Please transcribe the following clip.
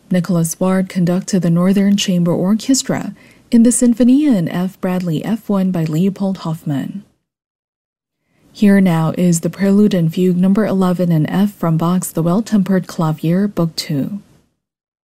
Nicholas Ward conducted the Northern Chamber Orchestra in the Sinfonia in F. Bradley F1 by Leopold Hoffmann. Here now is the Prelude and Fugue No. 11 in F from Bach's The Well-Tempered Clavier, Book 2.